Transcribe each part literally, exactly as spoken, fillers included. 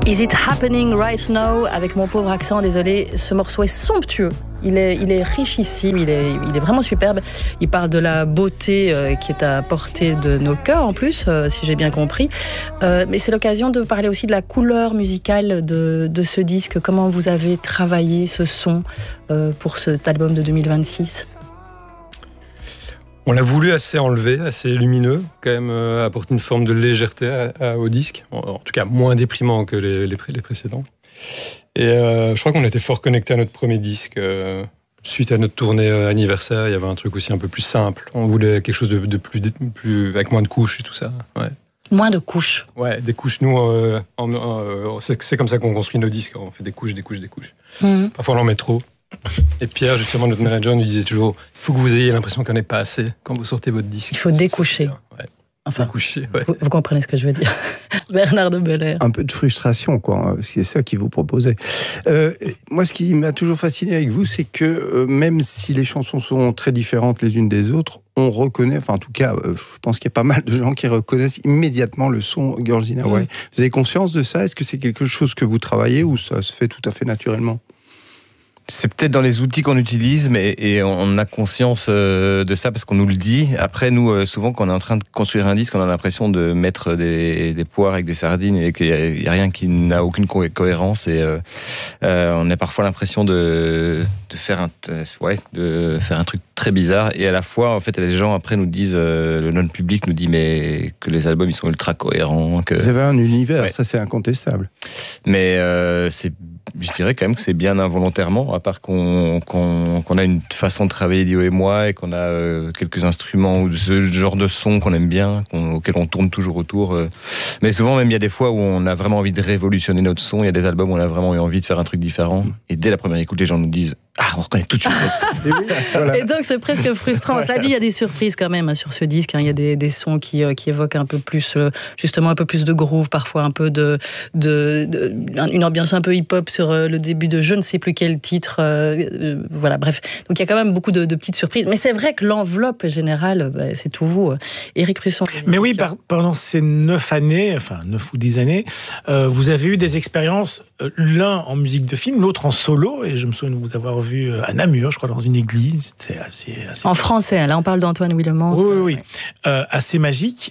Is it happening right now? Avec mon pauvre accent, désolé, ce morceau est somptueux. Il est, il est richissime, il est, il est vraiment superbe. Il parle de la beauté euh, qui est à portée de nos cœurs en plus, euh, si j'ai bien compris. Euh, mais c'est l'occasion de parler aussi de la couleur musicale de, de ce disque. Comment vous avez travaillé ce son euh, pour cet album de deux mille vingt-six? On l'a voulu assez enlevé, assez lumineux, quand même euh, apporter une forme de légèreté à, à, au disque, en, en tout cas moins déprimant que les, les, les précédents. Et euh, je crois qu'on était fort connecté à notre premier disque. Euh, suite à notre tournée euh, anniversaire, il y avait un truc aussi un peu plus simple. On voulait quelque chose de, de plus, de plus, avec moins de couches et tout ça. Ouais. Moins de couches. Ouais, des couches. Nous, euh, en, en, c'est, c'est comme ça qu'on construit nos disques. On fait des couches, des couches, des couches. Mmh. Parfois, on en met trop. Et Pierre, justement, notre manager, nous disait toujours il faut que vous ayez l'impression qu'il n'y en ait pas assez quand vous sortez votre disque. Il faut découcher. Ouais. Enfin, découcher, ouais. vous, vous comprenez ce que je veux dire. Bernard de Belair. Un peu de frustration, quoi. C'est ça qu'il vous proposait. Euh, moi, ce qui m'a toujours fasciné avec vous, c'est que euh, même si les chansons sont très différentes les unes des autres, on reconnaît, enfin en tout cas, euh, je pense qu'il y a pas mal de gens qui reconnaissent immédiatement le son Girls in Hawaii. Mmh. Vous avez conscience de ça? Est-ce que c'est quelque chose que vous travaillez ou ça se fait tout à fait naturellement? C'est peut-être dans les outils qu'on utilise, mais et on a conscience euh, de ça parce qu'on nous le dit. Après, nous, euh, souvent, quand on est en train de construire un disque, on a l'impression de mettre des, des poires avec des sardines et qu'il n'y a, a rien qui n'a aucune co- cohérence. Et euh, euh, on a parfois l'impression de, de faire un, ouais, de faire un truc très bizarre. Et à la fois, en fait, les gens après nous disent, euh, le non-public nous dit, mais que les albums ils sont ultra cohérents. Que... Vous avez un univers, ouais. Ça c'est incontestable. Mais euh, c'est je dirais quand même que c'est bien involontairement, à part qu'on, qu'on, qu'on a une façon de travailler, Dio et moi, et qu'on a euh, quelques instruments ou ce genre de son qu'on aime bien, qu'on, auquel on tourne toujours autour. Euh. Mais souvent, même, il y a des fois où on a vraiment envie de révolutionner notre son. Il y a des albums où on a vraiment eu envie de faire un truc différent. Et dès la première écoute, les gens nous disent « Ah, on reconnaît tout de suite notre son. » et, oui, voilà. Et donc, c'est presque frustrant. Cela dit, il y a des surprises quand même hein, sur ce disque. Hein. Il y a des, des sons qui, euh, qui évoquent un peu plus, euh, justement, un peu plus de groove, parfois un peu de, de, de une ambiance un peu hip-hop sur euh, le début de je ne sais plus quel titre. Euh, euh, voilà, bref. Donc, il y a quand même beaucoup de, de petites surprises. Mais c'est vrai que l'enveloppe générale, bah, c'est tout vous. Éric Russon. Mais oui, par, pendant ces neuf années, enfin neuf ou dix années, euh, vous avez eu des expériences, euh, l'un en musique de film, l'autre en solo. Et je me souviens de vous avoir vu à Namur, je crois, dans une église. C'est assez, assez en magique. Français, là, on parle d'Antoine Willemans. Oui, oui, oui. Euh, assez magique.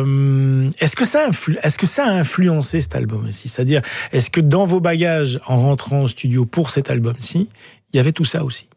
Euh, est-ce que ça influ- est-ce que ça a influencé cet album aussi? C'est-à-dire, est-ce que dans vos bagages, en rentrant au studio pour cet album-ci, il y avait tout ça aussi?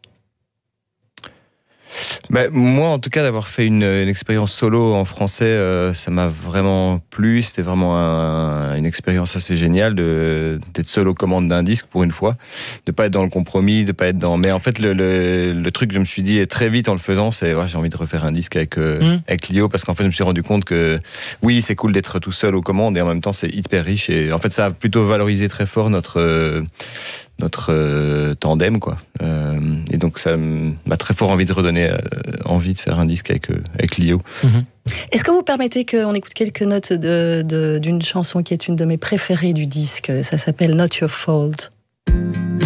Bah, moi, en tout cas, d'avoir fait une, une expérience solo en français, euh, ça m'a vraiment plu. C'était vraiment un, une expérience assez géniale de, d'être seul aux commandes d'un disque pour une fois, de pas être dans le compromis, de pas être dans. Mais en fait, le, le, le truc que je me suis dit et très vite en le faisant, c'est ouais, j'ai envie de refaire un disque avec euh, mmh. avec Lio parce qu'en fait, je me suis rendu compte que oui, c'est cool d'être tout seul aux commandes et en même temps, c'est hyper riche et en fait, ça a plutôt valorisé très fort notre euh, notre euh, tandem quoi. Euh, et donc ça m'a très fort envie de redonner euh, envie de faire un disque avec, euh, avec Lio. Mm-hmm. Est-ce que vous permettez qu'on écoute quelques notes de, de, d'une chanson qui est une de mes préférées du disque? Ça s'appelle Not Your Fault.